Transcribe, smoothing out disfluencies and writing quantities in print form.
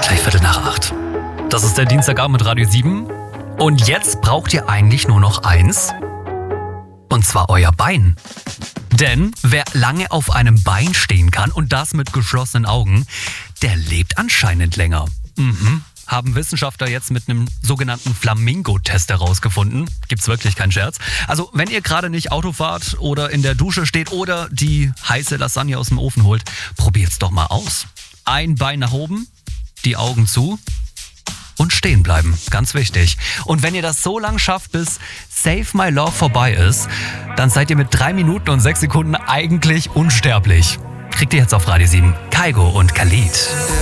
Gleich 7:15. Das ist der Dienstagabend mit Radio 7. Und jetzt braucht ihr eigentlich nur noch eins. Und zwar euer Bein. Denn wer lange auf einem Bein stehen kann und das mit geschlossenen Augen, der lebt anscheinend länger. Haben Wissenschaftler jetzt mit einem sogenannten Flamingo-Test herausgefunden. Gibt's wirklich keinen Scherz. Also wenn ihr gerade nicht Auto fahrt oder in der Dusche steht oder die heiße Lasagne aus dem Ofen holt, probiert's doch mal aus. Ein Bein nach oben, die Augen zu und stehen bleiben. Ganz wichtig. Und wenn ihr das so lang schafft, bis Save My Love vorbei ist, dann seid ihr mit 3 Minuten und 6 Sekunden eigentlich unsterblich. Kriegt ihr jetzt auf Radio 7 Kygo und Khalid.